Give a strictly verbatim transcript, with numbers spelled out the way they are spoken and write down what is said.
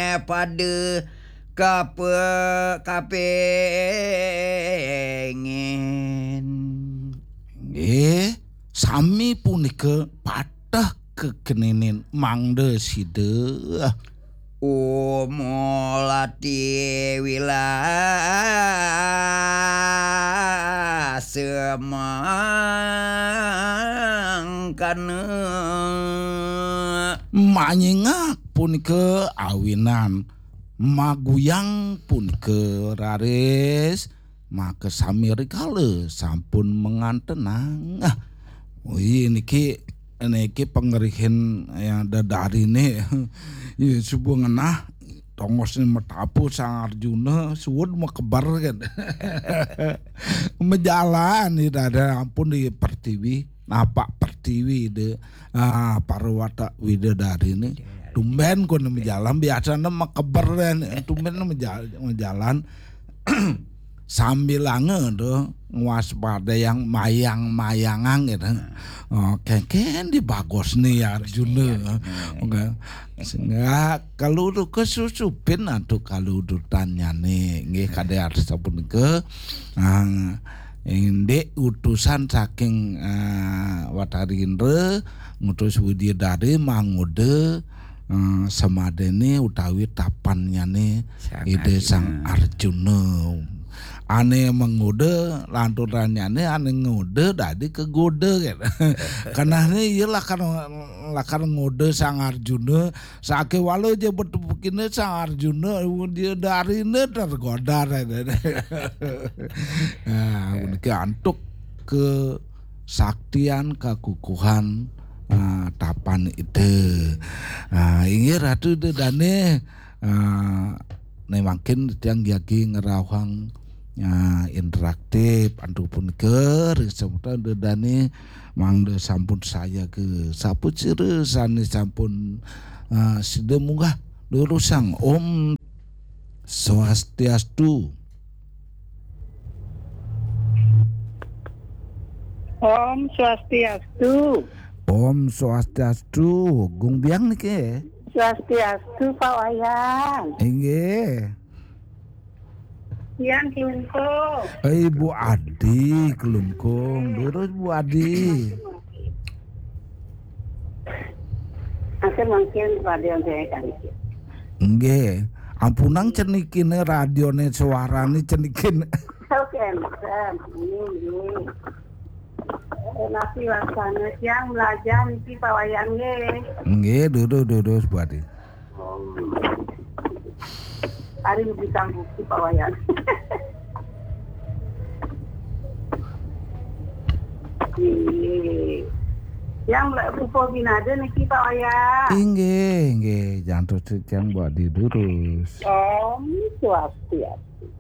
pada kape kapengen. Eh, sami punika patah kekenenen mangde side. Umolati wilah semangkana Manyengak punika awinan maguyang punika raris maka sami rikala sampun mengantenang. Ah, wih niki niki pengerihin yang dadarine ya subuh ngenah tongos ni metapu sang Arjuna suwun mau kebar kan menjalan itu ada ampun di pertiwi napak pertiwi de ah, parwata widadari ini tumben kono menjalan biasanya mau kebar kan tumben menjalan sambil lange tuh waspada yang mayang-mayangan gitu. Oh, keken di bagos nih Arjuna. Oke. Sehingga kalau udah kesusupin atau kalau udah tanya nih nggih kada arsa punika ah inde utusan saking uh, Watarindra ngutus Widadari mangude uh, samadene utawi tapannya nih ide sang Arjuna. Ane mengude lanturannya nih ane ngude dadi kegoda kan karena ini iyalah kan lakar ngude sang Arjuna sake walau aja bertepukine sang Arjuna dia dari ini tergoda nah unik antuk ke saktian kekukuhan uh, tapan itu uh, ini ratu itu dane uh, nih makin yang yaki ngerawang ya interaktif antu pun ke sebutan dedane mangde sampun saya ke sapu cire sani sampun uh, sida munggah lurusang Om Swastiastu. Om Swastiastu. Om Swastiastu. Gung biang niki. Swastiastu Pak Wayan. Inggih. Yang kelungkung. Eh Bu Adi kelungkung. Terus Bu Adi. Aku mungkin radio saya kan. Nggih. Ampunang cenikine radione suarane cenikin. Oke, ini ini. Nasi laksana siang belajar niki Pak Wayan nggih. Nggih, duduk duduk Bu Adi. Hari bisa bukti Pak Wayan. Yang rupo binada niki Pak Wayan. Inggih, nggih, jantung yang Bu Adi durus. Om Swastiastu.